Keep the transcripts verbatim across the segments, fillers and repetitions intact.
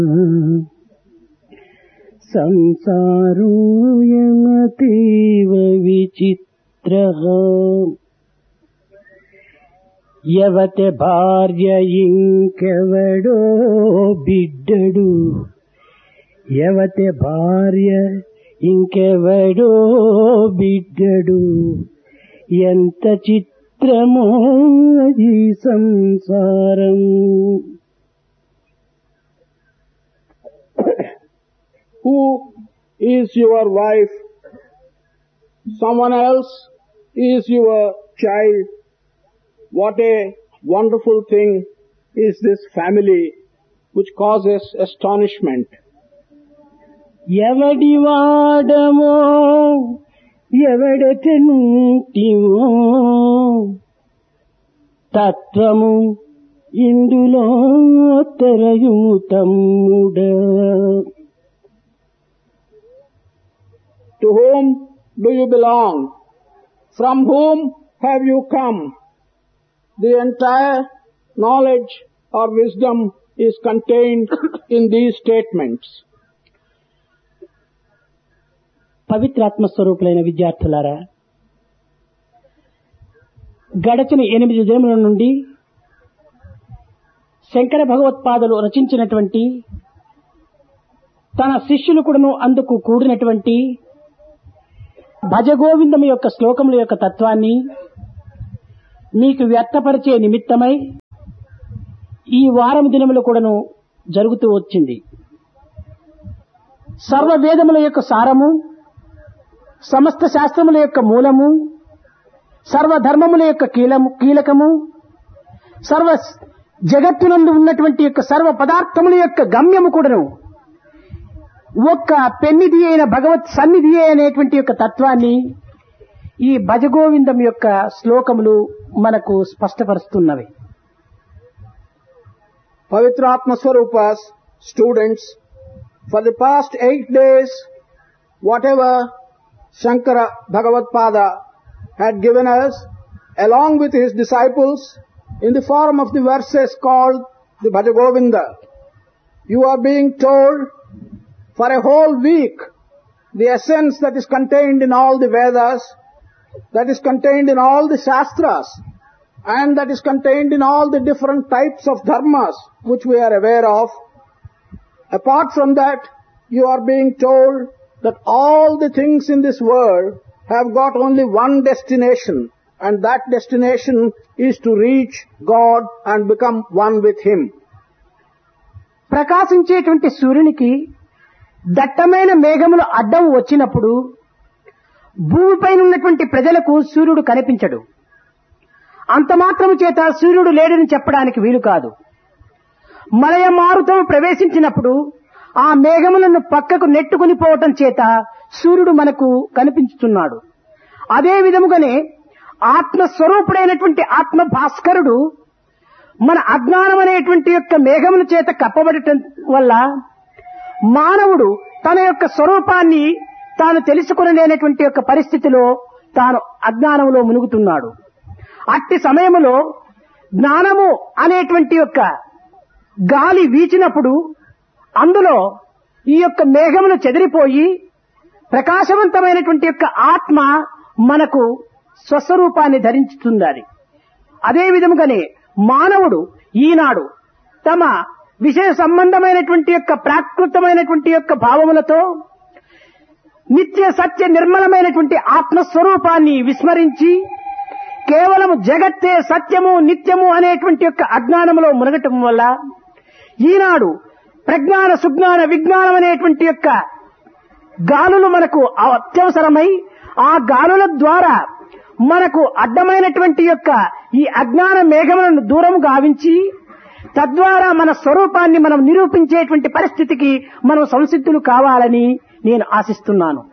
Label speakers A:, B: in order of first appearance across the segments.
A: సంసారో యమతీవ విచిత్రః యవతే భార్య ఇంకెవడో బిడ్డడు యవతే భార్య ఇంకెవడో బిడ్డడు ఎంత చిత్రమో ఈ సంసారం.
B: Who is your wife? Someone else is your child. What a wonderful thing is this family which causes astonishment.
A: ఎవడి వాడమో ఎవడెటనుంటివో తత్వము ఇందులో తెరయుము తమ్ముడా.
B: To whom do you belong? From whom have you come? The entire knowledge or wisdom is contained in these statements.
A: పవిత్రాత్మ స్వరూపులైన విద్యార్థులారా, గడచిన ఎనిమిది దినముల నుండి శంకర భగవత్పాదులు రచించినటువంటి తన శిష్యులు కూడాను అందుకు కూడినటువంటి భజగోవిందము యొక్క శ్లోకముల యొక్క తత్వాన్ని మీకు వ్యక్తపరిచే నిమిత్తమై ఈ వారం దినములు కూడాను జరుగుతూ వచ్చింది. సర్వ వేదముల యొక్క సారము, సమస్త శాస్త్రముల యొక్క మూలము, సర్వధర్మముల యొక్క కీలము కీలకము, సర్వ జగత్తునందు ఉన్నటువంటి యొక్క సర్వ పదార్థముల యొక్క గమ్యము కూడాను ఒక్క పెన్నిధి అయిన భగవత్ సన్నిధి అనేటువంటి యొక్క తత్వాన్ని ఈ భజగోవిందం యొక్క శ్లోకములు మనకు స్పష్టపరుస్తున్నవి.
B: Pavitratma Swarupas, students, for the past eight days, whatever Shankara Bhagavatpada had given us, along with his disciples, in the form of the verses called the Bhajagovinda, you are being told for a whole week the essence that is contained in all the Vedas, that is contained in all the Shastras, and that is contained in all the different types of dharmas which we are aware of. Apart from that, you are being told that all the things in this world have got only one destination, and that destination is to reach God and become one with Him.
A: ప్రకాశించేటువంటి సూర్యునికి దట్టమైన మేఘములు అడ్డం వచ్చినప్పుడు భూమిపైన ఉన్నటువంటి ప్రజలకు సూర్యుడు కనిపించడు. అంత మాత్రము చేత సూర్యుడు లేడని చెప్పడానికి వీలు కాదు. మలయ మారుతం ప్రవేశించినప్పుడు ఆ మేఘములను పక్కకు నెట్టుకుని పోవటం చేత సూర్యుడు మనకు కనిపించుతున్నాడు. అదే విధముగానే ఆత్మస్వరూపుడైనటువంటి ఆత్మ భాస్కరుడు మన అజ్ఞానం అనేటువంటి యొక్క మేఘముల చేత కప్పబడటం వల్ల మానవుడు తన యొక్క స్వరూపాన్ని తాను తెలుసుకునలేనటువంటి యొక్క పరిస్థితిలో తాను అజ్ఞానంలో మునుగుతున్నాడు. అట్టి సమయములో జ్ఞానము అనేటువంటి యొక్క గాలి వీచినప్పుడు అందులో ఈ యొక్క మేఘములు చెదిరిపోయి ప్రకాశవంతమైనటువంటి యొక్క ఆత్మ మనకు స్వస్వరూపాన్ని ధరించుతుంది. అదే విధముగానే మానవుడు ఈనాడు తమ విషయ సంబంధమైనటువంటి యొక్క ప్రాకృతమైనటువంటి యొక్క భావములతో నిత్య సత్య నిర్మలమైనటువంటి ఆత్మస్వరూపాన్ని విస్మరించి కేవలం జగత్తే సత్యము నిత్యము అనేటువంటి యొక్క అజ్ఞానములో మునగటం వల్ల ఈనాడు ప్రజ్ఞాన సుజ్ఞాన విజ్ఞానం అనేటువంటి యొక్క గాలులు మనకు అత్యవసరమై ఆ గాలుల ద్వారా మనకు అడ్డమైనటువంటి యొక్క ఈ అజ్ఞాన మేఘములను దూరం గావించి తద్వారా మన స్వరూపాన్ని మనం నిరూపించేటువంటి పరిస్థితికి మనం సంసిద్ధులు కావాలని నేను ఆశిస్తున్నాను.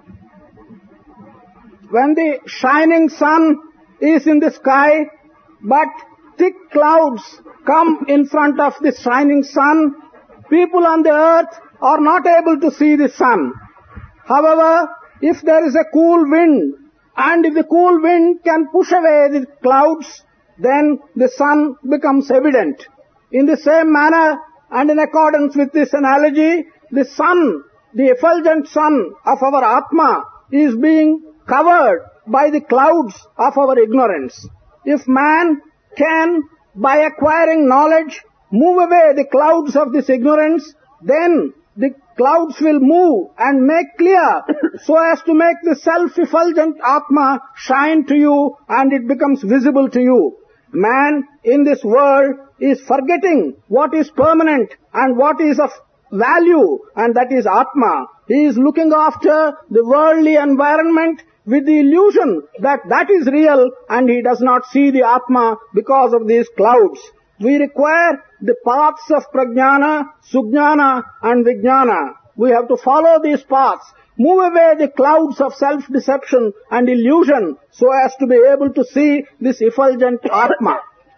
B: When the shining sun is in the sky, but thick clouds come in front of the shining sun, people on the earth are not able to see the sun. However, if there is a cool wind, and if the cool wind can push away the clouds, then the sun becomes evident. In the same manner, And in accordance with this analogy, the sun, the effulgent sun of our Atma is being covered by the clouds of our ignorance. If man can, by acquiring knowledge, move away the clouds of this ignorance, then the clouds will move and make clear so as to make the self-effulgent Atma shine to you and it becomes visible to you. Man in this world is forgetting what is permanent and what is of value, and that is Atma. He is looking after the worldly environment with the illusion that that is real, and he does not see the Atma because of these clouds. We require the paths of Prajnana, Sujnana and Vijnana. We have to follow these paths, move away the clouds of self-deception and illusion so as to be able to see this effulgent Atma.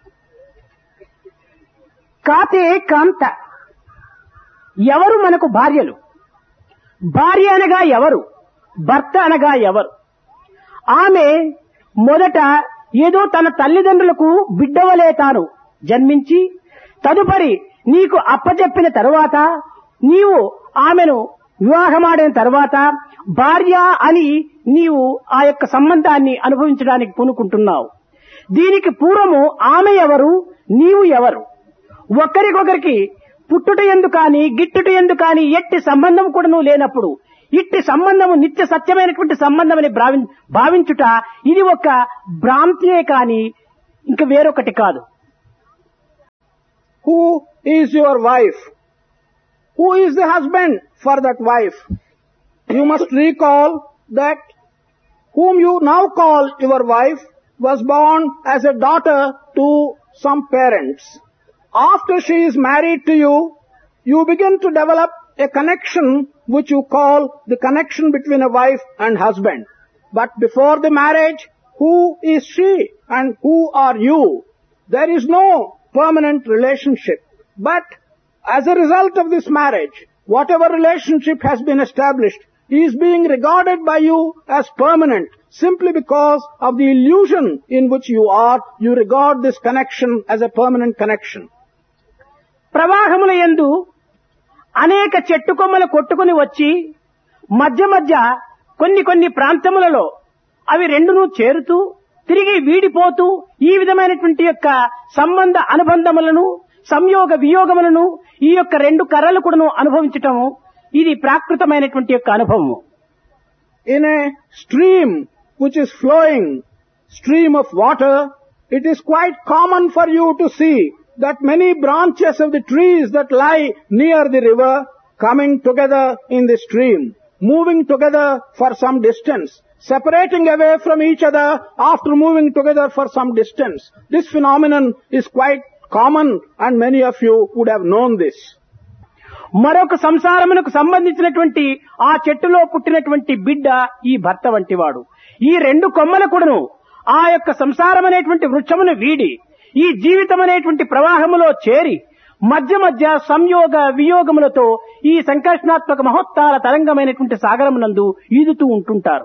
A: కాతే కాంత, ఎవరు మనకు భార్యలు? భార్య అనగా ఎవరు? భర్త అనగా ఎవరు? ఆమె మొదట ఏదో తన తల్లిదండ్రులకు బిడ్డవలే తాను జన్మించి తదుపరి నీకు అప్పచెప్పిన తరువాత నీవు ఆమెను వివాహమాడిన తరువాత భార్య అని నీవు ఆ యొక్క సంబంధాన్ని అనుభవించడానికి పూనుకుంటున్నావు. దీనికి పూర్వము ఆమె ఎవరు, నీవు ఎవరు? ఒకరికొకరికి పుట్టుట ఎందు కాని గిట్టుట ఎందు కాని ఎట్టి సంబంధం కూడాను లేనప్పుడు ఇట్టి సంబంధము నిత్య సత్యమైనటువంటి సంబంధమని భావించుట ఇది ఒక భ్రాంతియే కాని ఇంక వేరొకటి కాదు.
B: Who is your wife? Who is the husband for that wife? You must recall that whom you now call your wife was born as a daughter to some parents. After she is married to you, you begin to develop a connection which you call the connection between a wife and husband. But before the marriage, who is she and who are you? There is no permanent relationship. But as a result of this marriage, whatever relationship has been established is being regarded by you as permanent simply because of the illusion in which you are. You regard this connection as a permanent connection.
A: ప్రవాహముల యందు అనేక చెట్టు కొమ్మలు కొట్టుకుని వచ్చి మధ్య మధ్య కొన్ని కొన్ని ప్రాంతములలో అవి రెండును చేరుతూ తిరిగి వీడిపోతూ ఈ విధమైనటువంటి యొక్క సంబంధ అనుబంధములను సంయోగ వియోగములను ఈ యొక్క రెండు కర్రలు కూడాను అనుభవించటం ఇది ప్రాకృతమైనటువంటి యొక్క అనుభవము.
B: In a stream which is flowing, stream of water, it is quite common for you to see that many branches of the trees that lie near the river coming together in the stream, moving together for some distance, separating away from each other after moving together for some distance. This phenomenon is quite common and many of you would have known this.
A: మరొక సంసారమునకు సంబంధించినటువంటి ఆ చెట్టులో పుట్టినటువంటి బిడ్డ ఈ భర్త వంటివాడు. ఈ రెండు కొమ్మల కూడాను ఆ యొక్క సంసారం అనేటువంటి వృక్షమును వీడి ఈ జీవితం అనేటువంటి ప్రవాహములో చేరి మధ్య మధ్య సంయోగ వియోగములతో ఈ సంకర్షణాత్మక మహోత్తాల తరంగమైనటువంటి సాగరమునందు ఈదుతూ ఉంటుంటారు.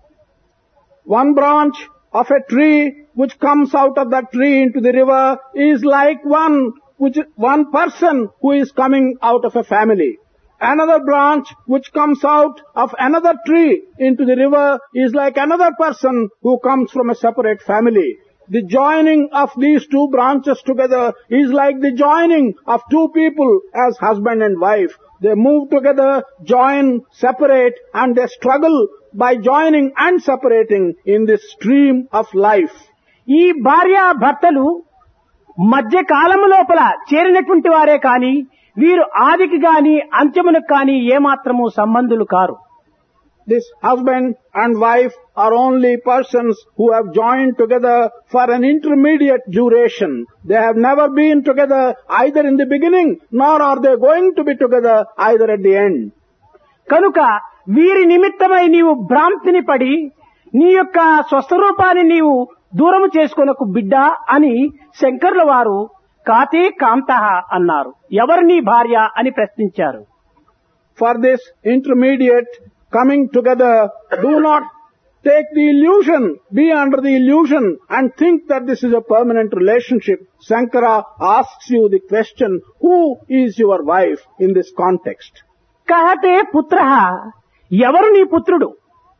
B: One branch of a tree which comes out of that tree into the river is like one which one person who is coming out of a family. Another branch which comes out of another tree into the river is like another person who comes from a separate family. The joining of these two branches together is like the joining of two people as husband and wife. They move together, join, separate, and they struggle by joining and separating in this stream of life.
A: ఈ భార్య భర్తలు మధ్య కాలము లోపల చేరినటువంటి వారే కాని వీరు ఆదికి గాని అంత్యమునకు కాని ఏమాత్రము సంబంధులు car.
B: This husband and wife are only persons who have joined together for an intermediate duration. They have never been together either in the beginning, nor are they going to be together either at the end.
A: కనుక వీరి నిమిత్తమై నీవు భ్రాంతిని పడి నీ యొక్క స్వస్వరూపాన్ని నీవు దూరము చేసుకొనకు బిడ్డ అని శంకరుల వారు కాతే కాంతః అన్నారు. ఎవరు నీ భార్య అని ప్రశ్నించారు.
B: For this intermediate coming together, do not take the illusion, be under the illusion and think that this is a permanent relationship. Shankara asks you the question, who is your wife in this context?
A: కహతే పుత్ర ఎవరు నీ పుత్రుడు?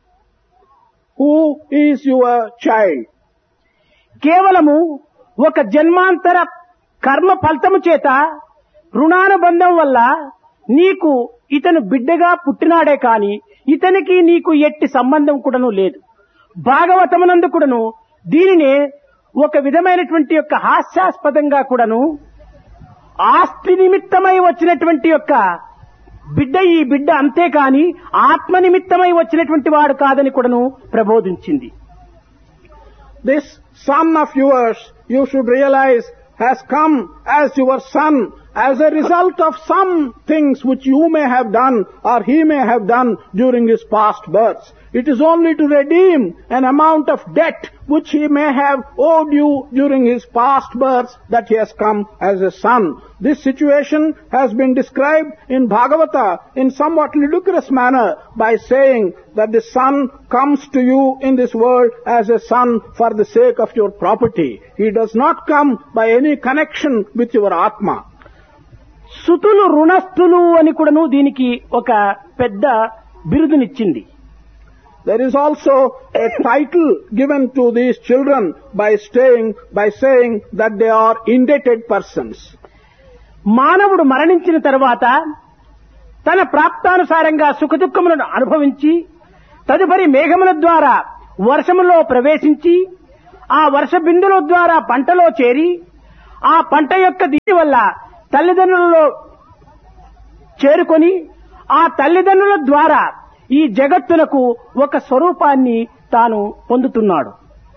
B: Who is your child?
A: కేవలము ఒక జన్మాంతర కర్మ ఫలితము చేత రుణానుబంధం వల్ల నీకు ఇతను బిడ్డగా పుట్టినాడే కాని ఇతనికి నీకు ఎట్టి సంబంధం కూడాను లేదు. భాగవతమునందు కూడాను దీనినే ఒక విధమైనటువంటి యొక్క హాస్యాస్పదంగా కూడాను ఆస్తి నిమిత్తమై వచ్చినటువంటి యొక్క బిడ్డ ఈ బిడ్డ అంతేకాని ఆత్మ నిమిత్తమై వచ్చినటువంటి వాడు కాదని కూడాను ప్రబోధించింది.
B: This son of yours, you should realize, has come as your son as a result of some things which you may have done or he may have done during his past births. It is only to redeem an amount of debt which he may have owed you during his past births that he has come as a son. This situation has been described in Bhagavata in somewhat ludicrous manner by saying that the son comes to you in this world as a son for the sake of your property. He does not come by any connection with your Atma.
A: సుతులు రుణస్థులు అని కూడాను దీనికి ఒక పెద్ద బిరుదునిచ్చింది.
B: There is also a title given to these children by staying, by saying that they are indebted persons.
A: మానవుడు మరణించిన తరువాత తన ప్రాప్తానుసారంగా సుఖదుఖములను అనుభవించి తదుపరి మేఘముల ద్వారా వర్షములో ప్రవేశించి ఆ వర్ష బిందుల ద్వారా పంటలో చేరి ఆ పంట యొక్క దీని వల్ల తల్లిదండ్రులలో చేరుకొని ఆ తల్లిదండ్రుల ద్వారా ఈ జగత్తునకు ఒక స్వరూపాన్ని తాను పొందుతున్నాడు.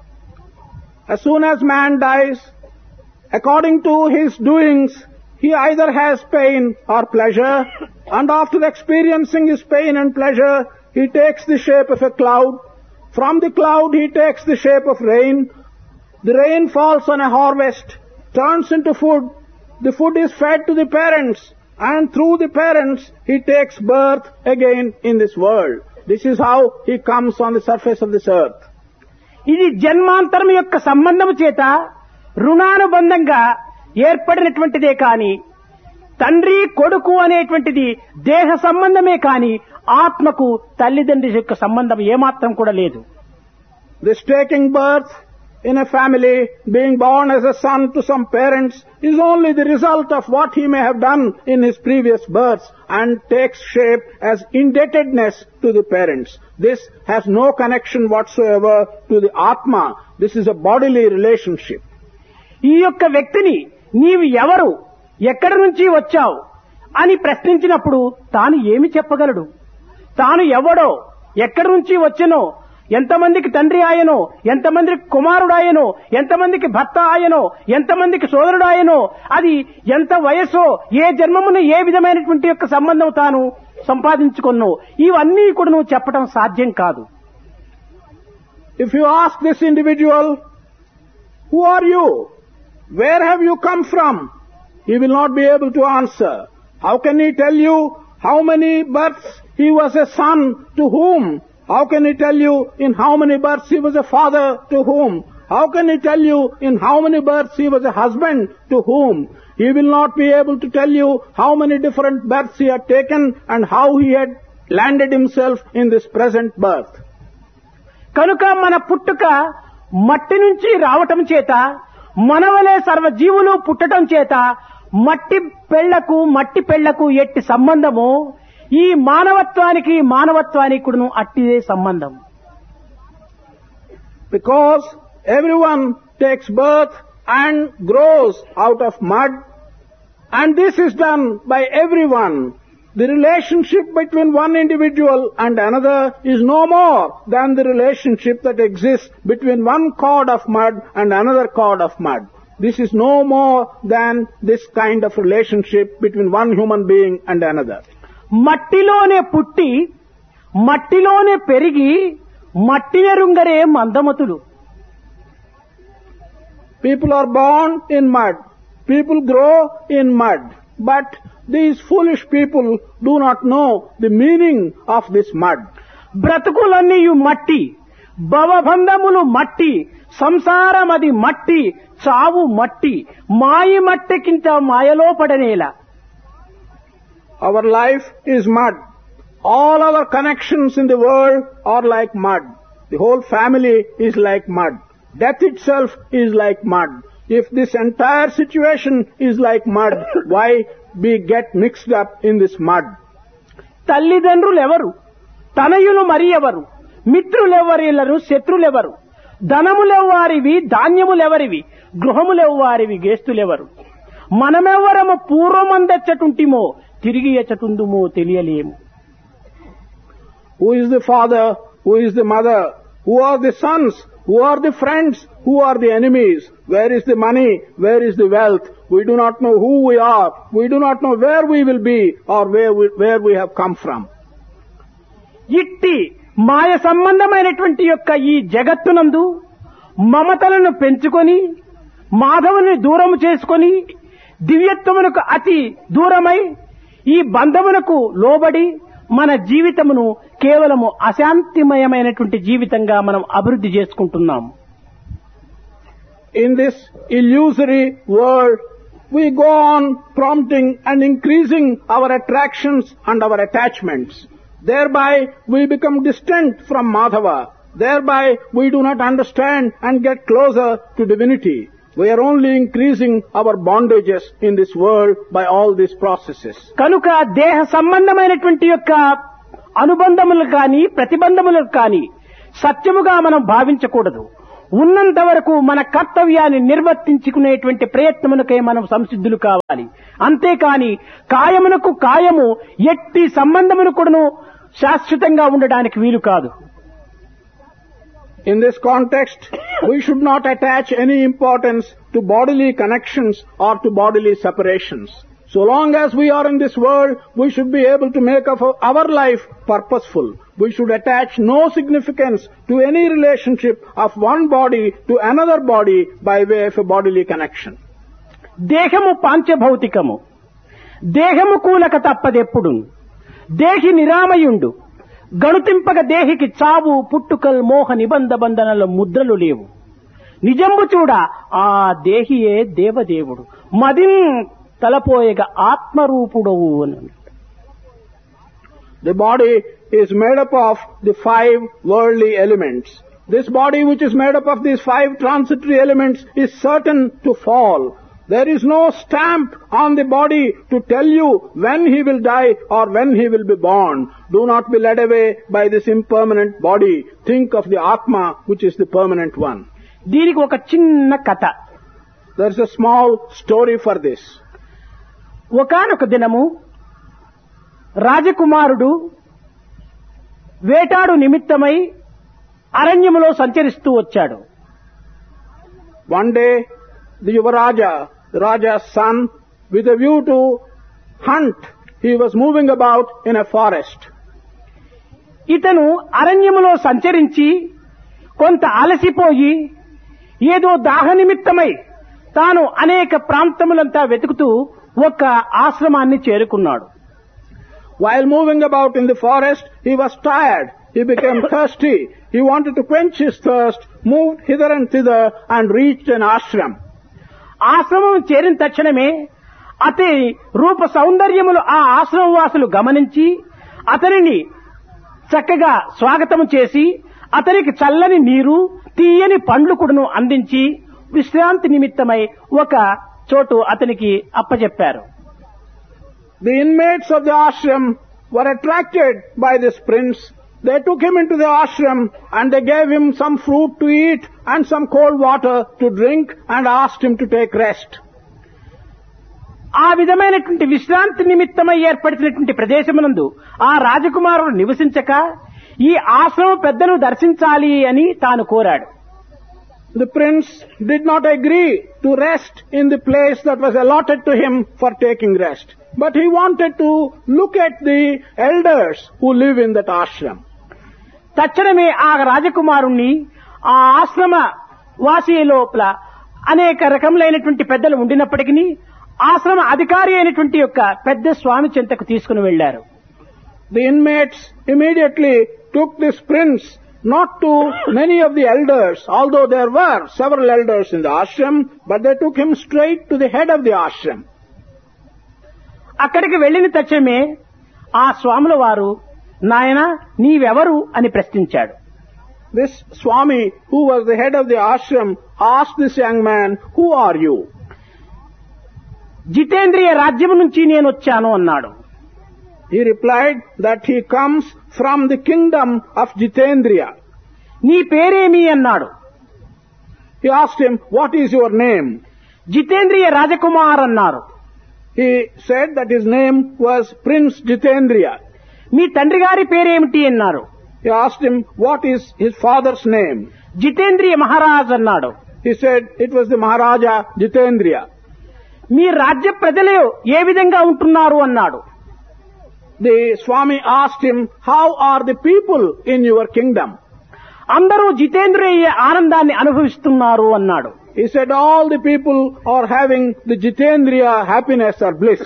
B: As soon as man dies, according to his doings, he either has pain or pleasure, and after experiencing his pain and pleasure, he takes the shape of a cloud. From the cloud he takes the shape of rain. The rain falls on a harvest, turns into food. The food is fed to the parents, and through the parents he takes birth again in this world. This is how he comes on the surface of this earth.
A: ఇది జన్మాంతరం యొక్క సంబంధము చేత రుణానుబంధంగా ఏర్పడినటువంటిదే కాని తండ్రి కొడుకు అనేటువంటిది దేహ సంబంధమే కాని ఆత్మకు తల్లిదండ్రి యొక్క సంబంధం ఏమాత్రం కూడా లేదు.
B: This taking birth in a family, being born as a son to some parents, is only the result of what he may have done in his previous births and takes shape as indebtedness to the parents. This has no connection whatsoever to the Atma. This is a bodily relationship.
A: ఈ యొక్క వ్యక్తిని నీవు ఎవరు, ఎక్కడి నుంచి వచ్చావు అని ప్రశ్నించినప్పుడు తాను ఏమి చెప్పగలడు? తాను ఎవడో, ఎక్కడి నుంచి వచ్చెనో, ఎంతమందికి తండ్రి ఆయనో, ఎంతమందికి కుమారుడాయనో, ఎంతమందికి భర్త ఆయనో, ఎంతమందికి సోదరుడాయనో, అది ఎంత వయస్సో, ఏ జన్మమున ఏ విధమైనటువంటి యొక్క సంబంధం తాను సంపాదించుకున్నో, ఇవన్నీ కూడా నువ్వు చెప్పడం సాధ్యం కాదు.
B: If you ask this individual, who are you? Where have you come from? He will not be able to answer. How can he tell you how many births he was a son to whom? How can he tell you in how many births he was a father to whom? How can he tell you in how many births he was a husband to whom? He will not be able to tell you how many different births he had taken and how he had landed himself in this present birth.
A: కనుక మన పుట్టుక మట్టి నుంచి రావటం చేత, మనవలే సర్వజీవులు పుట్టడం చేత మట్టి పెళ్లకు మట్టి పెళ్లకు ఎట్టి సంబంధము ఈ మానవత్వానికి మానవత్వానికి కూడాను అట్టిదే సంబంధం.
B: Because everyone takes birth and grows out of mud, and this is done by everyone. The relationship between one individual and another is no more than the relationship that exists between one cord of mud and another cord of mud. This is no more than this kind of relationship between one human being and another.
A: మట్టిలోనే పుట్టి మట్టిలోనే పెరిగి మట్టినెరుంగరే మందమతులు.
B: People are born in mud. People grow in mud. But these foolish people do not know the meaning of this mud.
A: బ్రతుకులన్నీ మట్టి, భవబంధములు మట్టి, సంసారమది మట్టి, చావు మట్టి, మాయి మట్టికింత మాయలో పడనేల.
B: Our life is mud. All our connections in the world are like mud. The whole family is like mud. Death itself is like mud. If this entire situation is like mud, why we get mixed up in this mud?
A: తల్లిదండ్రులెవరు, తనయులు మరి ఎవరు, మిత్రులెవరిలను, శత్రులెవరు, ధనములెవ్వారివి, ధాన్యములెవరివి, గృహములెవ్వారివి, గేస్తులెవరు, మనమెవ్వరము పూర్వమందెచ్చటుంటిమో తిరిగి ఎచ్చటుందుమో తెలియలేము.
B: Who is the father? Who is the mother? Who are the sons? Who are the friends? Who are the enemies? Where is the money? Where is the wealth? We do not know who we are. We do not know where we will be or where we, where we have come from.
A: ఇట్టి మాయ సంబంధమైనటువంటి యొక్క ఈ జగత్తునందు మమతలను పెంచుకొని మాధవుని దూరము చేసుకొని దివ్యత్వమునకు అతి దూరమై ఈ బంధమునకు లోబడి మన జీవితమును కేవలము అశాంతిమయమైనటువంటి జీవితంగా మనం అభివృద్ధి చేసుకుంటున్నాం.
B: In this illusory world, we go on prompting and increasing our attractions and our attachments. Thereby, we become distant from Madhava. Thereby, we do not understand and get closer to divinity. We are only increasing our bondages in this world by all these processes.
A: కనుక దేహ సంబంధమైనటువంటి యొక్క అనుబంధములు కానీ ప్రతిబంధములు కానీ సత్యముగా మనం భావించకూడదు. ఉన్నంత వరకు మన కర్తవ్యాన్ని నిర్వర్తించుకునేటువంటి ప్రయత్నమునకై మనం సంసిద్ధులు కావాలి. అంతేకాని కాయమునకు కాయము ఎట్టి సంబంధమును కూడాను శాశ్వతంగా ఉండడానికి వీలు కాదు.
B: In this context, we should not attach any importance to bodily connections or to bodily separations. So long as we are in this world, we should be able to make of our life purposeful. We should attach no significance to any relationship of one body to another body by way of a bodily connection.
A: దేహము పాంచభౌతికము, దేహము కూలక తప్పదెప్పుడు, దేహి నిరామయుండు, గణుతింపక దేహికి చావు పుట్టుకల్ మోహ నిబంధ బంధనల ముద్రలు లేవు. నిజంబు చూడ ఆ దేహియే దేవదేవుడు, మదిన్ తలపోయగ ఆత్మరూపుడవు అని.
B: The body is made up of the five worldly elements. This body which is made up of these five transitory elements is certain to fall. There is no stamp on the body to tell you when he will die or when he will be born. Do not be led away by this impermanent body. Think of the Atma, which is the permanent one.
A: దీనికి ఒక చిన్న కథ.
B: There is a small story for this.
A: ఒకానొక దినము రాజకుమారుడు వేటాడు నిమిత్తమై అరణ్యములో సంచరిస్తూ వచ్చాడు.
B: One day, the Yuvaraja, the Raja's son, with a view to hunt, he was moving about in a forest.
A: ఇతను అరణ్యములో సంచరించి కొంత అలసిపోయి ఏదో దాహ నిమిత్తమై తాను అనేక ప్రాంతములంతా వెతుకుతూ ఒక ఆశ్రమాన్ని చేరుకున్నాడు.
B: While moving about in the forest, he was tired. He became thirsty. He wanted to quench his thirst, moved hither and thither and reached an ashram.
A: ఆశ్రమం చేరిన తక్షణమే అతని రూప సౌందర్యములు ఆ ఆశ్రమవాసులు గమనించి అతనిని చక్కగా స్వాగతం చేసి అతనికి చల్లని నీరు, తీయని పండ్లు కూడాను అందించి విశ్రాంతి నిమిత్తమై ఒక చోటు అతనికి అప్పచెప్పారు.
B: The inmates of the ashram were attracted by this prince. They took him into the ashram and they gave him some fruit to eat and some cold water to drink and asked him to take rest.
A: ఆ విధమైనటువంటి విశ్రాంతి నిమిత్తమై ఏర్పడినటువంటి ప్రదేశమునందు ఆ రాజకుమారుడు నివసించక ఈ ఆశ్రమ పెద్దను దర్శించాలి అని తాను కోరాడు.
B: The prince did not agree to rest in the place that was allotted to him for taking rest, but he wanted to look at the elders who live in that ashram.
A: తక్షణమే ఆ రాజకుమారుణ్ణి ఆ ఆశ్రమ వాసి లోపల అనేక రకములైనటువంటి పెద్దలు ఉండినప్పటికీ ఆశ్రమ అధికారి అయినటువంటి యొక్క పెద్ద స్వామి చెంతకు తీసుకుని వెళ్లారు.
B: The inmates immediately took this prince not to many of the elders, although there were several elders in the ashram, but they took him straight to the head of the ashram.
A: అక్కడికి వెళ్లిన తక్షణమే ఆ స్వాముల వారు నాయనా నీవెవరు అని ప్రశ్నించాడు.
B: This Swami, who was the head of the ashram, asked this young man, "Who are you?"
A: జితేంద్రియ రాజ్యం నుంచి నేను వచ్చాను అన్నాడు.
B: He replied that he comes from the kingdom of Jitendriya.
A: నీ పేరేమి అన్నాడు.
B: He asked him, "What is your name?"
A: జితేంద్రియ Rajkumar అన్నారు.
B: He said that his name was Prince Jitendriya.
A: మీ తండ్రి గారి పేరేమిటి అన్నారు.
B: He asked him, "What is his father's name?"
A: జితేంద్రియ Maharaj అన్నాడు.
B: He said it was the Maharaja Jitendriya.
A: మీ రాజ్య ప్రజలు ఏ విధంగా ఉంటున్నారు అన్నాడు.
B: The Swami asked him, "How are the people in your kingdom?"
A: అందరూ జితేంద్రియ ఆనందాన్ని అనుభవిస్తున్నారు అన్నాడు.
B: He said all the people are having the Jitendriya happiness or bliss.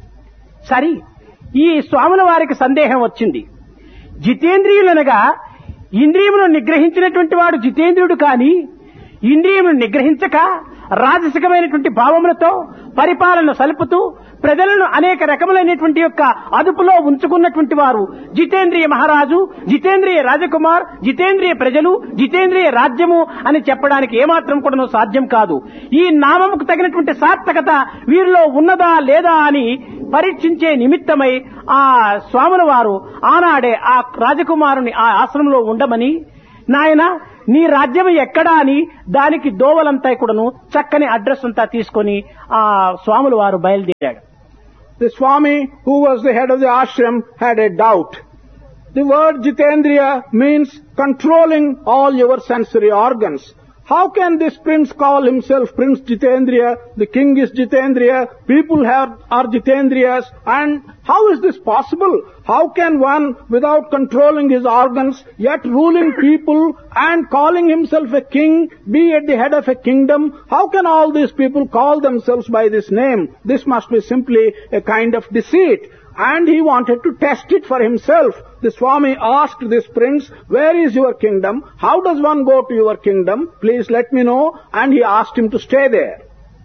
A: సరి ఈ స్వాముల వారికి సందేహం వచ్చింది. జితేంద్రియులనగా ఇంద్రియములను నిగ్రహించినటువంటి వాడు జితేంద్రియుడు కాని ఇంద్రియములను నిగ్రహించక రాజసికమైనటువంటి భావములతో పరిపాలన సలుపుతూ ప్రజలను అనేక రకములైనటువంటి యొక్క అదుపులో ఉంచుకున్నటువంటి వారు జితేంద్రియ మహారాజు, జితేంద్రియ రాజకుమార్, జితేంద్రియ ప్రజలు, జితేంద్రియ రాజ్యము అని చెప్పడానికి ఏమాత్రం కూడా సాధ్యం కాదు. ఈ నామముకు తగినటువంటి సార్థకత వీరిలో ఉన్నదా లేదా అని పరీక్షించే నిమిత్తమై ఆ స్వాముల వారు ఆనాడే ఆ రాజకుమారుని ఆ ఆశ్రమంలో ఉండమని, నాయన నీ రాజ్యం ఎక్కడా అని దానికి దోవలంతా కూడాను చక్కని అడ్రస్ అంతా తీసుకొని ఆ స్వాముల వారు బయలుదేరాడు.
B: The Swami, who was the head of the ashram, had a doubt. The word Jitendriya means controlling all your sensory organs. How can this prince call himself Prince Jitendriya? The king is Jitendriya, people have, are Jitendriyas, and how is this possible? How can one, without controlling his organs, yet ruling people and calling himself a king, be at the head of a kingdom? How can all these people call themselves by this name? This must be simply a kind of deceit. And he wanted to test it for himself. The Swami asked this prince, "Where is your kingdom? How does one go to your kingdom? Please let me know." And he asked him to stay there.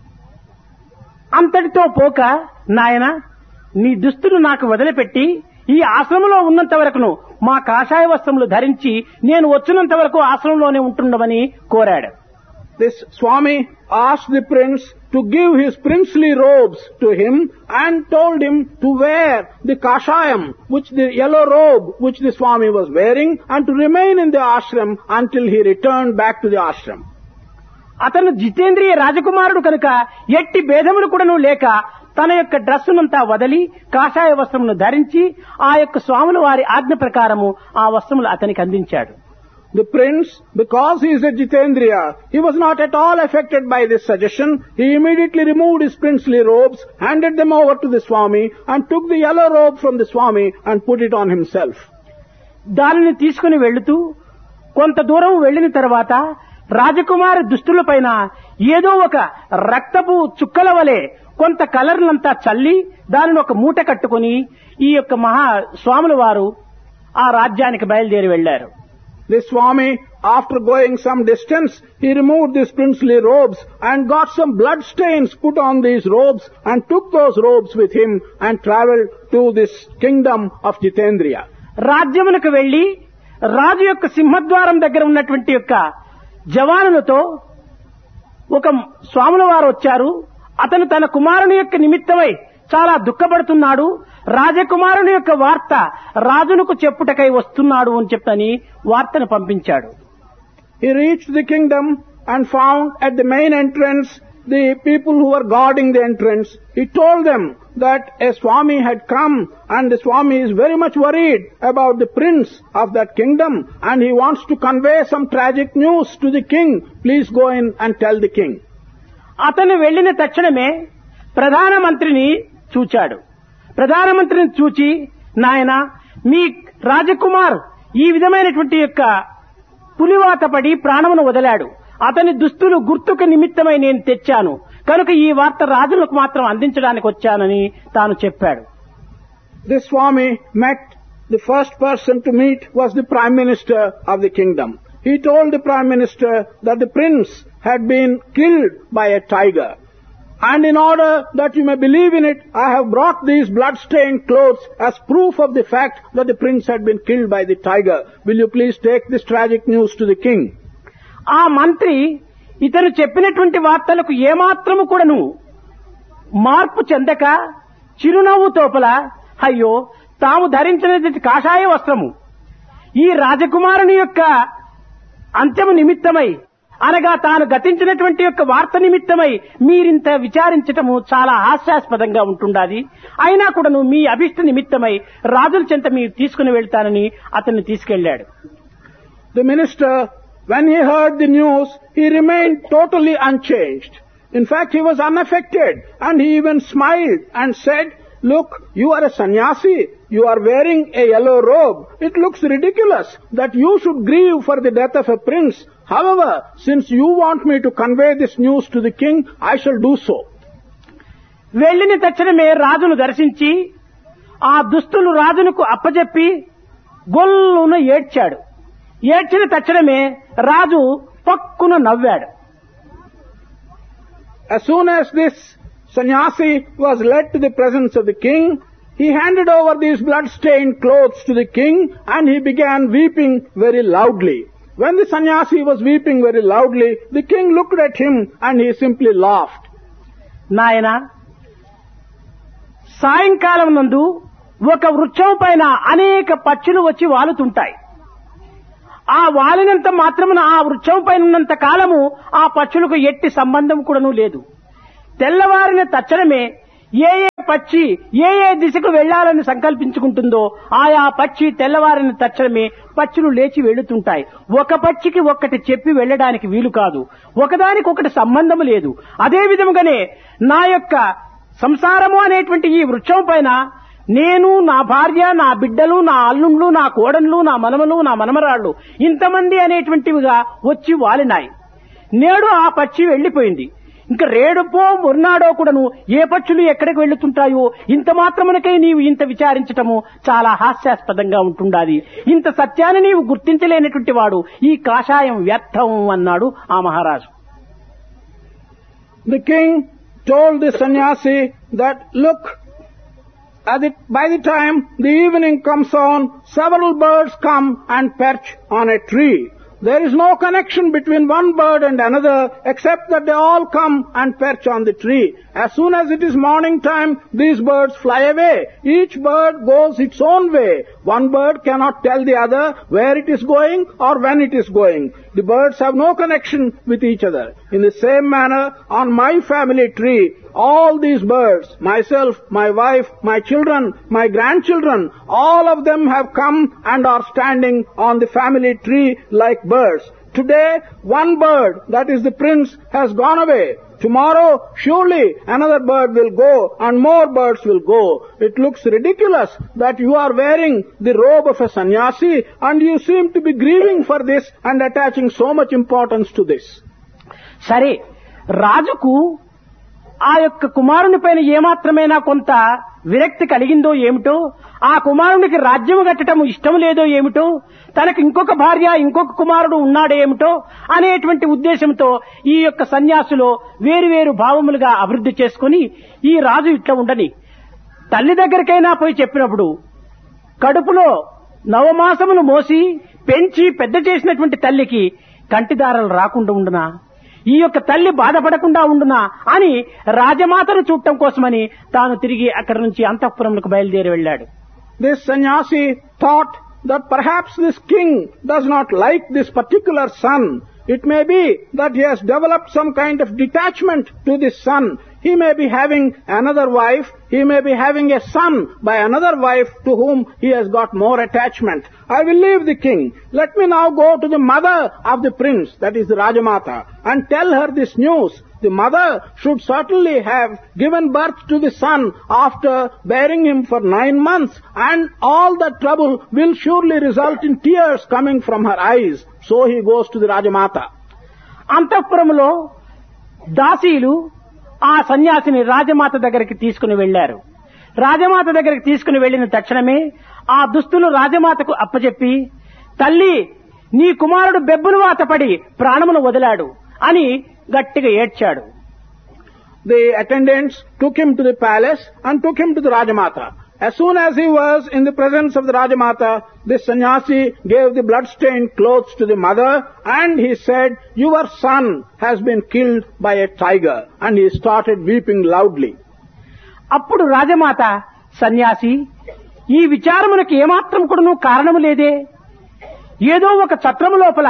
A: అంతటితో పోక నాయన నీ దుస్తులు నాకు వదిలిపెట్టి ఈ ఆశ్రమంలో ఉన్నంత వరకును మా కాషాయ వస్త్రములు ధరించి నేను వచ్చినంత వరకు ఆశ్రమంలోనే ఉంటుండమని కోరాడు.
B: This Swami asked the prince to give his princely robes to him and told him to wear the kashayam, which the yellow robe which the Swami was wearing, and to remain in the ashram until he returned back to the ashram.
A: అతను జితేంద్రియ రాజకుమారుడు కనుక ఎట్టి భేదములు కూడాను లేక తన యొక్క డ్రెస్సునంతా వదిలి కాషాయ వస్త్రమును ధరించి ఆ యొక్క స్వాముల వారి ఆజ్ఞ ప్రకారము ఆ వస్త్రములు అతనికి అందించాడు.
B: The prince, because he is a Jitendriya, he was not at all affected by this suggestion. He immediately removed his princely robes, handed them over to the Swami, and took the yellow robe from the Swami and put it on himself.
A: దానిని తీసుకుని వెళుతూ కొంత దూరం వెళ్లిన తర్వాత రాజకుమారి దుస్తుల పైన ఏదో ఒక రక్తపు చుక్కల వలె కొంత కలర్లంతా చల్లి దానిని ఒక మూట కట్టుకుని ఈ యొక్క మహా స్వాముల వారు ఆ రాజ్యానికి బయలుదేరి వెళ్లారు.
B: The Swami, after going some distance, he removed these princely robes and got some blood stains put on these robes and took those robes with him and travelled to this kingdom of Jitendriya.
A: రాజ్యమునకు వెళ్లి రాజు యొక్క సింహద్వారం దగ్గర ఉన్నటువంటి యొక్క జవానులతో ఒక స్వాముల వారు వచ్చారు. అతను తన కుమారుని యొక్క నిమిత్తమై చాలా దుఃఖపడుతున్నాడు. రాజకుమారుని యొక్క వార్త రాజునకు చెప్పుటకై వస్తున్నాడు అని చెప్పని వార్తను పంపించాడు.
B: He reached the kingdom and found at the main entrance the people who were guarding the entrance. He told them that a Swami had come and the Swami is very much worried about the prince of that kingdom and he wants to convey some tragic news to the king. Please go in and tell the king.
A: అతను వెళ్లిన తక్షణమే ప్రధానమంత్రిని చూచాడు. ప్రధానమంత్రిని చూచి, నాయన మీ రాజకుమార్ ఈ విధమైనటువంటి యొక్క పులివాత పడి ప్రాణమును వదిలాడు. అతని దుస్తులు గుర్తుకు నిమిత్తమై నేను తెచ్చాను కనుక ఈ వార్త రాజులకు మాత్రం అందించడానికి వచ్చానని తాను చెప్పాడు.
B: This Swami met the first person to meet was the Prime Minister of the kingdom. He told the Prime Minister that the prince had been killed by a tiger. And in order that you may believe in it, I have brought these blood-stained clothes as proof of the fact that the prince had been killed by the tiger. Will you please take this tragic news to the king?
A: ఆ మంత్రి ఇతను చెప్పినటువంటి వార్తలకు ఏమాత్రము కూడాను మార్పు చెందక చిరునవ్వు తోపల అయ్యో తాము ధరించినది కాషాయ వస్త్రము ఈ రాజకుమారుని యొక్క అంత్యము నిమిత్తమై అనగా తాను గతించినటువంటి యొక్క వార్త నిమిత్తమై మీరింత విచారించటము చాలా హాస్యాస్పదంగా ఉంటుండాది. అయినా కూడాను మీ అభిష్ట నిమిత్తమై రాజుల చెంత మీరు తీసుకుని వెళ్తానని అతన్ని తీసుకెళ్లాడు.
B: The minister, when he heard the news, he remained totally unchanged. In fact, he was unaffected, and he even smiled and said, "Look, you are a sannyasi. You are wearing a yellow robe. It looks ridiculous that you should grieve for the death of a prince. However, since you want me to convey this news to the king, I shall do so."
A: వెళ్లిన తక్షణమే రాజును దర్శించి ఆ దుస్తులు రాజునకు అప్పజెప్పి గొల్లున ఏడ్చాడు. ఏడ్చిన తక్షణమే రాజు పక్కున నవ్వాడు.
B: As soon as this sannyasi was led to the presence of the king, he handed over these blood-stained clothes to the king and he began weeping very loudly. When the sannyasi was weeping very loudly, the king looked at him and he simply laughed.
A: నాయనా, సాయంకాలం నందు ఒక వృక్షం పైన అనేక పక్షులు వచ్చి వాలుతుంటాయి. ఆ వాలినంత మాత్రమున ఆ వృక్షం పైన ఉన్నంత కాలము ఆ పక్షులకు ఎట్టి సంబంధం కూడాను లేదు. తెల్లవారిన తక్షణమే ఏ ఏ పక్షి ఏ ఏ దిశకు వెళ్లాలని సంకల్పించుకుంటుందో ఆయా పక్షి తెల్లవారిన తక్షణమే పక్షులు లేచి వెళ్తుంటాయి. ఒక పక్షికి ఒక్కటి చెప్పి వెళ్లడానికి వీలు కాదు. ఒకదానికొకటి సంబంధం లేదు. అదే విధముగానే నా యొక్క సంసారము అనేటువంటి ఈ వృక్షం పైన నేను, నా భార్య, నా బిడ్డలు, నా అల్లుండ్లు, నా కోడన్లు, నా మనమలు, నా మనమరాళ్లు ఇంతమంది అనేటువంటివిగా వచ్చి వాలినాయి. నేడు ఆ పక్షి వెళ్లిపోయింది. ఇంకా రేడుపో మొన్నాడో కూడాను ఏ పక్షులు ఎక్కడికి వెళ్తుంటాయో ఇంత మాత్రమునకై నీవు ఇంత విచారించటము చాలా హాస్యాస్పదంగా ఉంటుండాది. ఇంత సత్యాన్ని నీవు గుర్తించలేనటువంటి వాడు ఈ కాషాయం వ్యర్థం అన్నాడు ఆ మహారాజు.
B: The king told the sannyasi that, look, At the, by the time the evening comes on, several birds come and perch on a tree. There is no connection between one bird and another except that they all come and perch on the tree. As soon as it is morning time, these birds fly away. Each bird goes its own way. One bird cannot tell the other where it is going or when it is going. The birds have no connection with each other. In the same manner, on my family tree, all these birds, myself, my wife, my children, my grandchildren, all of them have come and are standing on the family tree like birds. Today, one bird, that is the prince, has gone away. Tomorrow, surely another bird will go and more birds will go. It looks ridiculous that you are wearing the robe of a sannyasi and you seem to be grieving for this and attaching so much importance to this.
A: సరే, రాజుకు ఆ యొక్క కుమారుని పైన ఏమాత్రమైనా కొంత విరక్తి కలిగిందో ఏమిటో, ఆ కుమారునికి రాజ్యము కట్టడం ఇష్టం లేదో ఏమిటో, తనకు ఇంకొక భార్య ఇంకొక కుమారుడు ఉన్నాడేమిటో అనేటువంటి ఉద్దేశంతో ఈ యొక్క సన్యాసులో వేరువేరు భావములుగా అభివృద్ధి చేసుకుని ఈ రాజు ఇట్లా ఉండని తల్లి దగ్గరికైనా పోయి చెప్పినప్పుడు కడుపులో నవమాసములు మోసి పెంచి పెద్ద చేసినటువంటి తల్లికి కంటిదారాలు రాకుండా ఉండునా, ఈ యొక్క తల్లి బాధపడకుండా ఉండునా అని రాజమాతను చూడటం కోసమని తాను తిరిగి అక్కడి నుంచి అంతఃపురంకు బయలుదేరి వెళ్ళాడు.
B: This sannyasi thought that perhaps this king does not like this particular son. It may be that he has developed some kind of detachment to this son. He may be having another wife, he may be having a son by another wife to whom he has got more attachment. I will leave the king. Let me now go to the mother of the prince, that is the Rajamata, and tell her this news. The mother should certainly have given birth to the son after bearing him for nine months, and all that trouble will surely result in tears coming from her eyes. So he goes to the Rajamata.
A: అంతఃపురములో దాసీలు ఆ సన్యాసిని రాజమాత దగ్గరికి తీసుకుని వెళ్లారు. రాజమాత దగ్గరికి తీసుకుని వెళ్లిన తక్షణమే ఆ దుస్తులు రాజమాతకు అప్పచెప్పి, తల్లి, నీ కుమారుడు బెబ్బులు వాతపడి ప్రాణమును వదిలాడు అని గట్టిగా ఏడ్చాడు.
B: The attendants took him to the palace and took him to the Rajamata. As soon as he was in the presence of the Rajamata, this sannyasi gave the blood-stained clothes to the mother and he said, "Your son has been killed by a tiger." And he started weeping loudly.
A: అప్పుడు రాజమాత, సన్యాసి, ఈ విచారమునకు ఏమాత్రం కూడాను కారణము లేదే. ఏదో ఒక ఛత్రము లోపల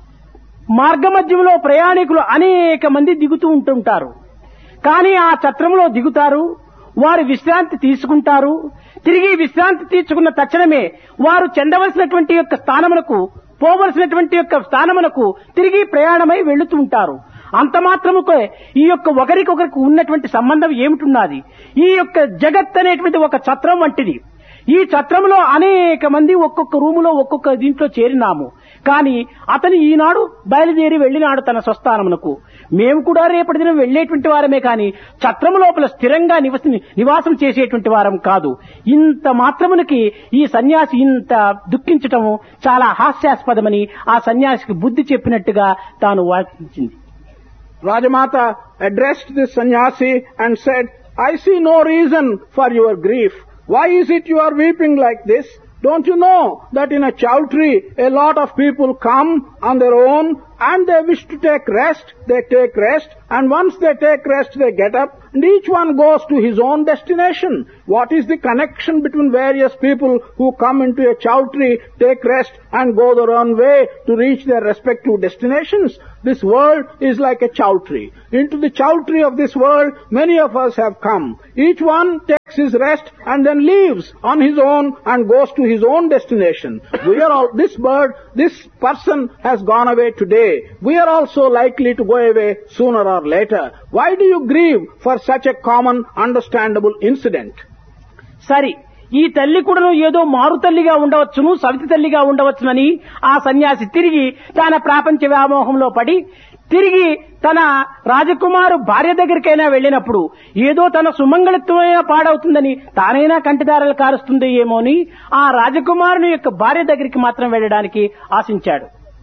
A: మార్గమధ్యంలో ప్రయాణికులు అనేక మంది దిగుతూ ఉంటుంటారు. కానీ ఆ ఛత్రంలో దిగుతారు, వారు విశ్రాంతి తీసుకుంటారు. తిరిగి విశ్రాంతి తీసుకున్న తక్షణమే వారు చెందవలసినటువంటి యొక్క స్థానమునకు, పోవలసినటువంటి యొక్క స్థానమునకు తిరిగి ప్రయాణమై వెళుతూ ఉంటారు. అంత మాత్రముకే ఈ యొక్క ఒకరికొకరికి ఉన్నటువంటి సంబంధం ఏమిటున్నది? ఈ యొక్క జగత్ అనేటువంటి ఒక ఛత్రం వంటిది. ఈ ఛత్రంలో అనేక మంది ఒక్కొక్క రూములో ఒక్కొక్క దీంట్లో చేరినాము. కానీ అతను ఈనాడు బయలుదేరి వెళ్లినాడు తన స్వస్థానమునకు. మేము కూడా రేపటి దినం వెళ్లేటువంటి వారమే కానీ ఛత్రము లోపల స్థిరంగా నివస నివాసం చేసేటువంటి వారం కాదు. ఇంత మాత్రమునకి ఈ సన్యాసి ఇంత దుఃఖించటము చాలా హాస్యాస్పదమని ఆ సన్యాసికి బుద్ధి చెప్పినట్టుగా తాను వాచించింది.
B: Rajamata addressed this sannyasi and said, "I see no reason for your grief. Why is it you are weeping like this? Don't you know that in a chowtry a lot of people come on their own and they wish to take rest, they take rest, and once they take rest they get up and each one goes to his own destination. What is the connection between various people who come into a chowtry, take rest and go their own way to reach their respective destinations? This world is like a chowtry. Into the chowtry of this world many of us have come. Each one takes his rest and then leaves on his own and goes to his own destination. We are all, this bird, this person has gone away today. We are also likely to go away sooner or later. Why do you grieve for such a common, understandable incident?"
A: సరి, ఈ తల్లి కూడాను ఏదో మారు తల్లిగా ఉండవచ్చును, సవితి తల్లిగా ఉండవచ్చునని ఆ సన్యాసి తిరిగి తన ప్రాపంచ వ్యామోహంలో పడి తిరిగి తన రాజకుమారు భార్య దగ్గరికైనా వెళ్ళినప్పుడు ఏదో తన సుమంగళత్వమైనా పాడవుతుందని తానైనా కంటిదారలు కారుస్తుంది ఏమో అని ఆ రాజకుమారుని యొక్క భార్య దగ్గరికి మాత్రం వెళ్ళడానికి ఆశించాడు.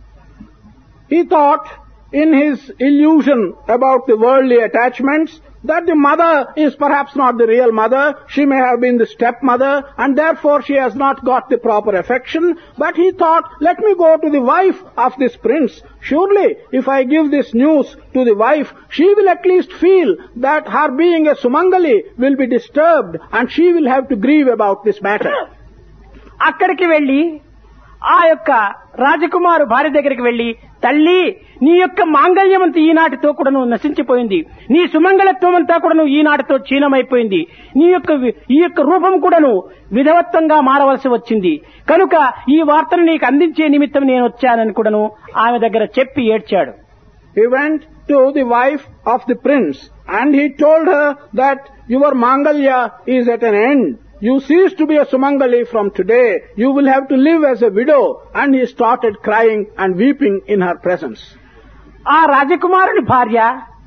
B: He thought in his illusion about the worldly attachments that the mother is perhaps not the real mother. She may have been the stepmother and therefore she has not got the proper affection. But he thought, let me go to the wife of this prince. Surely if I give this news to the wife, she will at least feel that her being a Sumangali will be disturbed and she will have to grieve about this matter.
A: అక్కడికి వెళ్లి ఆ యొక్క రాజకుమారు భార్య దగ్గరికి వెళ్లి, తల్లి, నీ యొక్క మాంగళ్యమంతా ఈనాటితో కూడాను నశించిపోయింది, నీ సుమంగళత్వం అంతా కూడాను ఈనాటితో క్షీణమైపోయింది, నీ యొక్క ఈ యొక్క రూపం కూడాను విధవత్వంగా మారవలసి వచ్చింది, కనుక ఈ వార్తను నీకు అందించే నిమిత్తం నేను వచ్చానని కూడాను ఆమె దగ్గర చెప్పి ఏడ్చాడు.
B: He went to the wife of the prince and he told her that your Mangalya is at an end. You cease to be a Sumangali from today. You will have to live as a widow. And he started crying and weeping in her presence.
A: ఆ రాజకుమారుని భార్య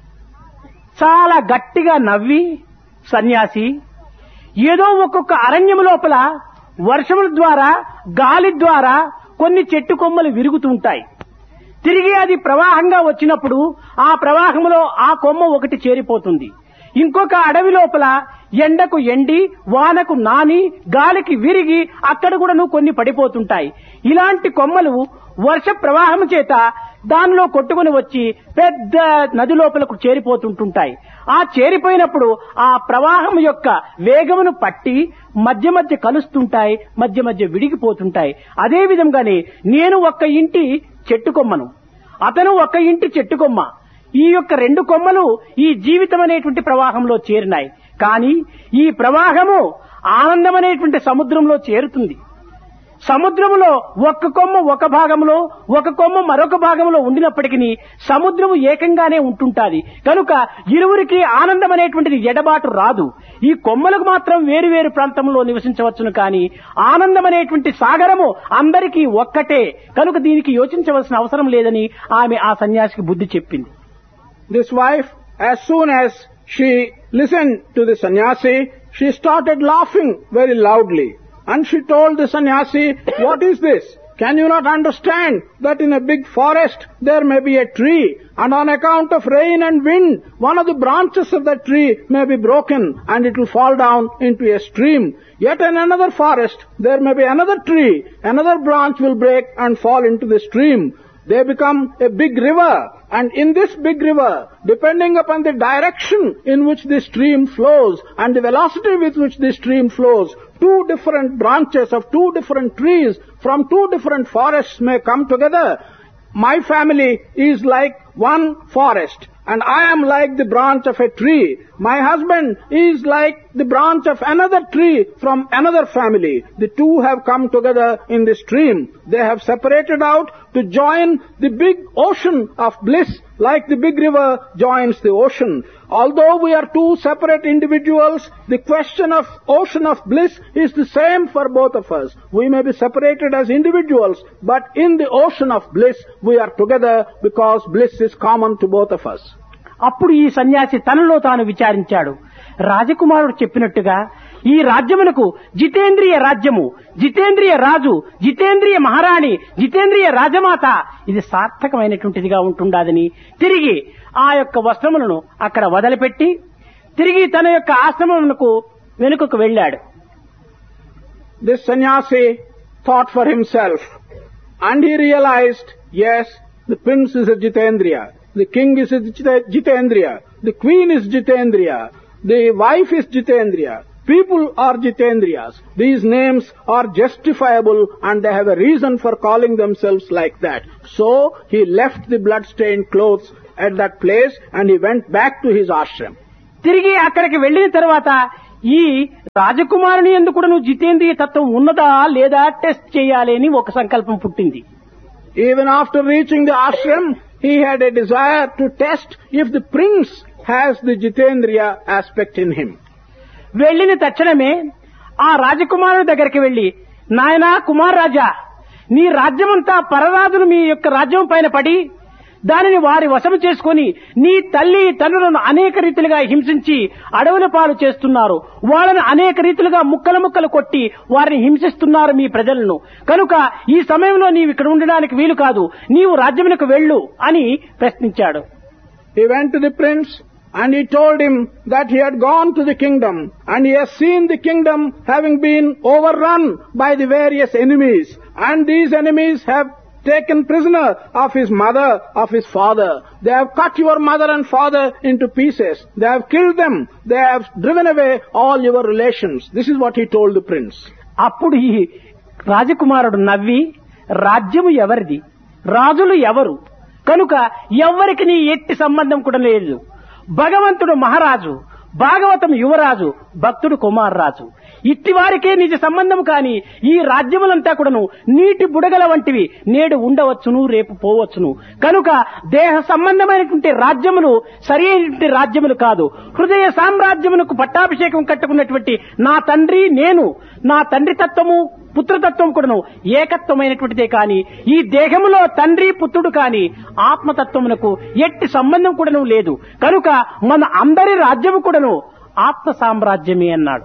A: చాలా గట్టిగా నవ్వి, సన్యాసి, ఏదో ఒక్కొక్క అరణ్యం లోపల వర్షముల ద్వారా గాలి ద్వారా కొన్ని చెట్టు కొమ్మలు విరుగుతుంటాయి. తిరిగి అది ప్రవాహంగా వచ్చినప్పుడు ఆ ప్రవాహంలో ఆ కొమ్మ ఒకటి చేరిపోతుంది. ఇంకొక అడవి లోపల ఎండకు ఎండి, వానకు నాని, గాలికి విరిగి అక్కడ కూడాను కొన్ని పడిపోతుంటాయి. ఇలాంటి కొమ్మలు వర్ష ప్రవాహం చేత దానిలో కొట్టుకుని వచ్చి పెద్ద నది లోపలకు చేరిపోతుంటుంటాయి. ఆ చేరిపోయినప్పుడు ఆ ప్రవాహం యొక్క వేగమును పట్టి మధ్య మధ్య కలుస్తుంటాయి, మధ్య మధ్య విడిగిపోతుంటాయి. అదే విధంగానే నేను ఒక్క ఇంటి చెట్టు కొమ్మను, అతను ఒక్క ఇంటి చెట్టు కొమ్మ. ఈ యొక్క రెండు కొమ్మలు ఈ జీవితం అనేటువంటి ప్రవాహంలో చేరినాయి. కానీ ఈ ప్రవాహము ఆనందం అనేటువంటి సముద్రంలో చేరుతుంది. సముద్రములో ఒక్క కొమ్మ ఒక భాగంలో, ఒక కొమ్మ మరొక భాగంలో ఉండినప్పటికీ సముద్రము ఏకంగానే ఉంటుంటాది. కనుక ఇరువురికి ఆనందం అనేటువంటిది ఎడబాటు రాదు. ఈ కొమ్మలకు మాత్రం వేరు వేరు ప్రాంతంలో నివసించవచ్చును, కానీ ఆనందం అనేటువంటి సాగరము అందరికీ ఒక్కటే. కనుక దీనికి యోచించవలసిన అవసరం లేదని ఆమె ఆ సన్యాసికి బుద్ధి చెప్పింది.
B: This wife, as soon as she listened to the sannyasi, she started laughing very loudly. And she told the sannyasi, what is this? Can you not understand that in a big forest there may be a tree, and on account of rain and wind, one of the branches of that tree may be broken and it will fall down into a stream. Yet in another forest there may be another tree, another branch will break and fall into the stream. They become a big river, and in this big river, depending upon the direction in which the stream flows and the velocity with which the stream flows, two different branches of two different trees from two different forests may come together. My family is like one forest, and I am like the branch of a tree. My husband is like the branch of another tree from another family. The two have come together in the stream. They have separated out to join the big ocean of bliss, like the big river joins the ocean. Although we are two separate individuals, the question of ocean of bliss is the same for both of us. We may be separated as individuals, but in the ocean of bliss we are together because bliss is common to both of us.
A: అప్పుడు ఈ సన్యాసి తనలో తాను విచారించాడు. రాజకుమారుడు చెప్పినట్టుగా ఈ రాజ్యమునకు జితేంద్రియ రాజ్యము, జితేంద్రియ రాజు, జితేంద్రియ మహారాణి, జితేంద్రియ రాజమాత ఇది సార్థకమైనటువంటిదిగా ఉంటుండాదని తిరిగి ఆ యొక్క వస్త్రములను అక్కడ వదిలిపెట్టి తిరిగి తన యొక్క ఆశ్రమమునకు వెనుకకు వెళ్ళాడు.
B: This sannyasi thought for himself, and he realized, yes, the prince is a Jitendriya, the king is a Jitendriya, the queen is Jitendriya, the wife is Jitendriya, people are Jitendriyas. These names are justifiable and they have a reason for calling themselves like that. So he left the blood-stained clothes at that place and he went back to his ashram.
A: తిరిగి అక్కడికి వెళ్ళిన తర్వాత ఈ రాజకుమారుని యందు కూడా నువ్వు జితేంద్రియ తత్వం ఉన్నదా లేదా టెస్ట్ చేయాలి అని ఒక సంకల్పం పుట్టింది.
B: Even after reaching the ashram, he had a desire to test if the prince has the Jitendriya aspect in him.
A: వెళ్ళిన తక్షణమే ఆ రాజకుమారుడి దగ్గరికి వెళ్లి, నాయనా కుమార్ రాజా, నీ రాజ్యమంతా పరరాజులు మీ యొక్క రాజ్యం పైన పడి దానిని వారి వశము చేసుకుని నీ తల్లి తండ్రులను అనేక రీతిలుగా హింసించి అడవుల పాలు చేస్తున్నారు. వాళ్ళని అనేక రీతిలుగా ముక్కలు ముక్కలు కొట్టి వారిని హింసిస్తున్నారు మీ ప్రజలను. కనుక ఈ సమయంలో నీవు ఇక్కడ ఉండడానికి వీలు కాదు, నీవు రాజ్యమునకు వెళ్ళు అని ప్రశ్నించాడు.
B: He went to the prince and he told him that he had gone to the kingdom and he has seen the kingdom having been overrun by the various enemies, and these enemies have taken prisoner of his mother, of his father. They have cut your mother and father into pieces. They have killed them. They have driven away all your relations. This is what he told the prince.
A: అప్పుడు ఈ రాజకుమారుడు నవ్వి, రాజ్యము ఎవరిది, రాజులు ఎవరు, కనుక ఎవరికి నీ ఎట్టి సంబంధం కూడా లేదు. భగవంతుడు మహారాజు, భాగవతం యువరాజు, భక్తుడు కుమారరాజు. ఇట్టి వారికే నిజ సంబంధం కాని ఈ రాజ్యములంతా కూడాను నీటి బుడగల వంటివి, నేడు ఉండవచ్చును రేపు పోవచ్చును. కనుక దేహ సంబంధమైనటువంటి రాజ్యములు సరి అయినటువంటి రాజ్యములు కాదు. హృదయ సామ్రాజ్యమునకు పట్టాభిషేకం కట్టుకున్నటువంటి నా తండ్రి నేను, నా తండ్రి తత్వము పుత్రతత్వం కూడాను ఏకత్వమైనటువంటిదే కాని ఈ దేహములో తండ్రి పుత్రుడు కాని ఆత్మతత్వమునకు ఎట్టి సంబంధం కూడాను లేదు. కనుక మన అందరి రాజ్యము కూడాను ఆత్మ సామ్రాజ్యమే అన్నాడు.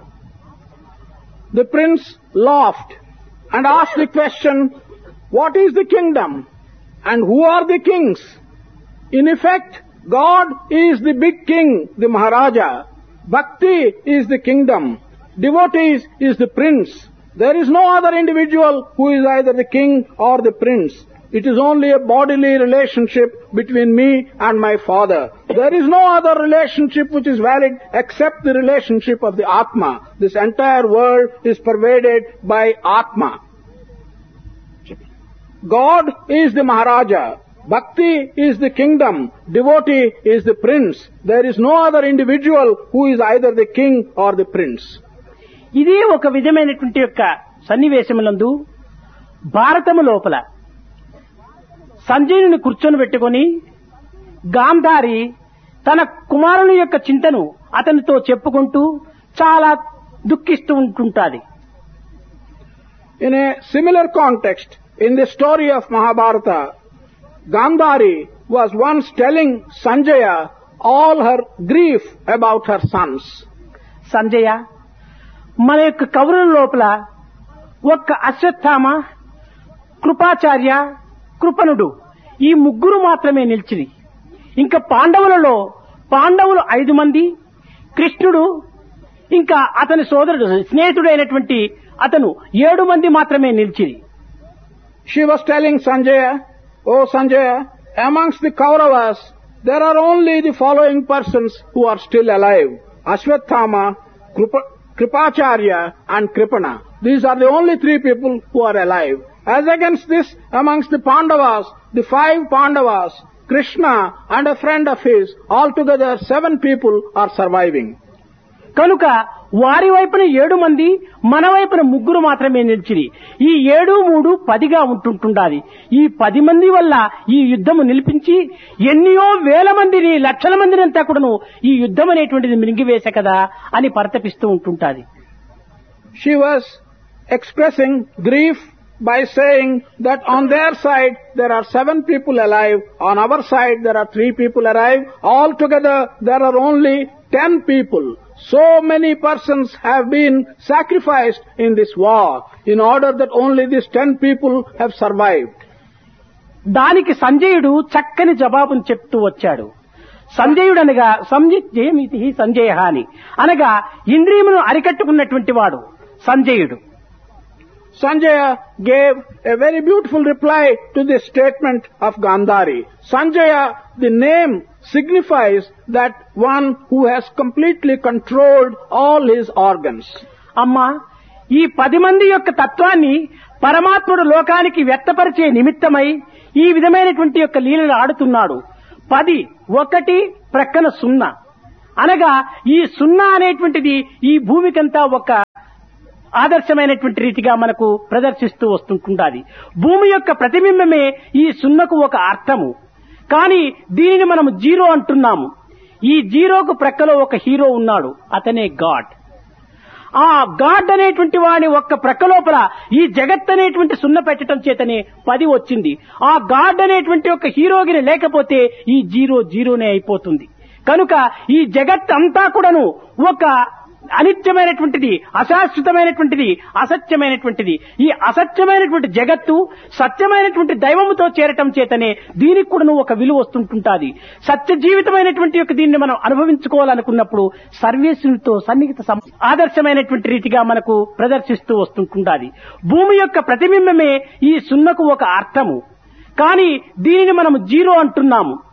B: The prince laughed and asked the question, what is the kingdom and who are the kings? In effect, God is the big king, the Maharaja. Bhakti is the kingdom. Devotees is the prince. There is no other individual who is either the king or the prince. It is only a bodily relationship between me and my father. There is no other relationship which is valid except the relationship of the Atma. This entire world is pervaded by Atma. God is the Maharaja. Bhakti is the kingdom. Devotee is the prince. There is no other individual who is either the king or the prince.
A: ఇదే ఒక విధమైనటువంటి యొక్క సన్నివేశములందు భారతము లోపల సంజయుని కూర్చొని పెట్టుకొని గాంధారి తన కుమారుని యొక్క చింతను అతనితో చెప్పుకుంటూ చాలా దుఃఖిస్తూ ఉంటుంటాది.
B: In a similar context, in the story of Mahabharata, Gandhari was once telling Sanjaya all her grief about her sons.
A: Sanjaya, మన యొక్క కవుల లోపల ఒక్క అశ్వత్థామ, కృపాచార్య, కృపణుడు ఈ ముగ్గురు మాత్రమే నిలిచిరి. ఇంకా పాండవులలో పాండవులు ఐదు మంది, కృష్ణుడు ఇంకా అతని సోదరుడు స్నేహితుడైనటువంటి అతను ఏడు మంది మాత్రమే నిలిచిరి.
B: She was telling Sanjaya, "Oh Sanjaya, amongst the Kauravas, there are only the following persons who are still alive: Ashwathama, Krupa- Kripacharya and Kripana. These are the only three people who are alive. As against this, amongst the Pandavas, the five Pandavas, Krishna and a friend of his, altogether seven people are surviving."
A: కనుక వారి వైపున ఏడు మంది, మన వైపున ముగ్గురు మాత్రమే నిలిచిరి. ఈ ఏడు మూడు పదిగా ఉంటుంటుండాలి. ఈ పది మంది వల్ల ఈ యుద్ధము నిలిపించి ఎన్నో వేల మందిని, లక్షల మందిని అంతా కూడాను ఈ యుద్ధం అనేటువంటిది మింగివేసే కదా అని పరితపిస్తూ ఉంటుంటాది.
B: She was expressing grief by saying that on their side there are seven people alive, on our side there are three people alive, altogether there are only ten people. So many persons have been sacrificed in this war in order that only these ten people have survived.
A: దానికి సంజయుడు చక్కని జవాబును చెప్తూ వచ్చాడు. సంజయుడు అనగా సంజయమితి సంజయ అని అనగా ఇంద్రియమును అరికట్టుకున్నటువంటి వాడు సంజయుడు.
B: Sanjaya gave a very beautiful reply to this statement of Gandhari. Sanjaya, the name signifies that one who has completely controlled all his organs.
A: అమ్మా, ఈ పది మంది యొక్క తత్వాన్ని పరమాత్ముడు లోకానికి వ్యక్తపరిచే నిమిత్తమై ఈ విధమైనటువంటి యొక్క లీలలు ఆడుతున్నాడు. పది ఒకటి ప్రక్కన సున్నా అనగా ఈ సున్నా అనేటువంటిది ఈ భూమికంతా ఒక ఆదర్శమైనటువంటి రీతిగా మనకు ప్రదర్శిస్తూ వస్తుంటుంది. భూమి యొక్క ప్రతిబింబమే ఈ సున్నకు ఒక అర్థము. కానీ దీనిని మనం జీరో అంటున్నాము. ఈ జీరోకు ప్రక్కలో ఒక హీరో ఉన్నాడు, అతనే గాడ్. ఆ గాడ్ అనేటువంటి వాడి ఒక్క ప్రక్క లోపల ఈ జగత్ అనేటువంటి సున్న పెట్టడం చేతనే పది వచ్చింది. ఆ గాడ్ అనేటువంటి ఒక హీరోగిని లేకపోతే ఈ జీరో జీరోనే అయిపోతుంది. కనుక ఈ జగత్ అంతా కూడాను ఒక అనిత్యమైనటువంటిది, అశాశ్వతమైనటువంటిది, అసత్యమైనటువంటిది. ఈ అసత్యమైనటువంటి జగత్తు సత్యమైనటువంటి దైవముతో చేరటం చేతనే దీనికి కూడా ఒక విలువ వస్తుంటుంటాది. సత్య జీవితమైనటువంటి యొక్క దీన్ని మనం అనుభవించుకోవాలనుకున్నప్పుడు సర్వేశ్వరునితో సన్నిహిత ఆదర్శమైనటువంటి రీతిగా మనకు ప్రదర్శిస్తూ వస్తుంటుంటాది. భూమి యొక్క ప్రతిబింబమే ఈ సున్నకు ఒక అర్థము. కానీ దీనిని మనం జీరో అంటున్నాము.